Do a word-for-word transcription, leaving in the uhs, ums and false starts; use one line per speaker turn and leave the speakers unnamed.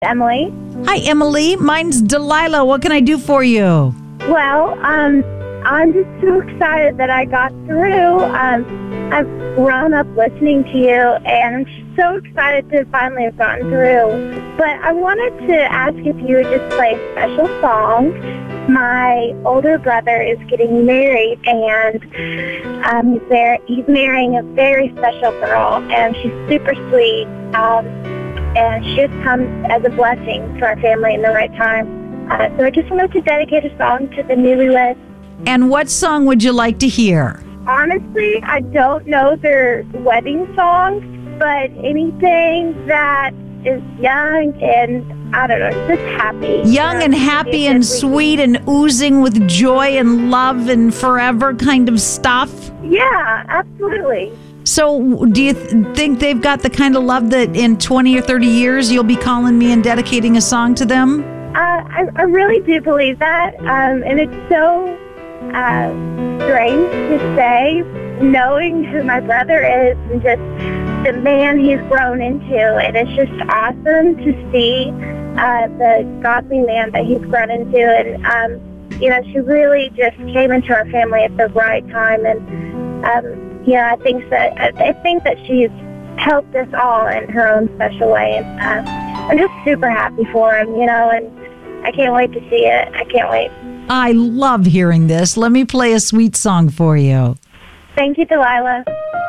Emily.
Hi, Emily. Mine's Delilah. What can I do for you?
Well, um, I'm just so excited that I got through. Um, I've grown up listening to you, and I'm so excited to finally have gotten through. But I wanted to ask if you would just play a special song. My older brother is getting married, and um, he's, there, he's marrying a very special girl, and she's super sweet. Um, and she just comes as a blessing to our family in the right time. Uh, so I just wanted to dedicate a song to the newlyweds.
And what song would you like to hear?
Honestly, I don't know their wedding songs, but anything that is young and, I don't know, just happy.
Young
you know,
and happy and sweet and oozing with joy and love and forever kind of stuff?
Yeah, absolutely.
So do you th- think they've got the kind of love that in twenty or thirty years you'll be calling me and dedicating a song to them?
Uh, I, I really do believe that, um, and it's so uh, strange to say, knowing who my brother is and just the man he's grown into, and it's just awesome to see uh, the godly man that he's grown into, and um, you know, she really just came into our family at the right time, and um, you know, I think that I think that she's helped us all in her own special way, and uh, I'm just super happy for him, you know, and I can't wait to see it. I can't wait.
I love hearing this. Let me play a sweet song for you.
Thank you, Delilah.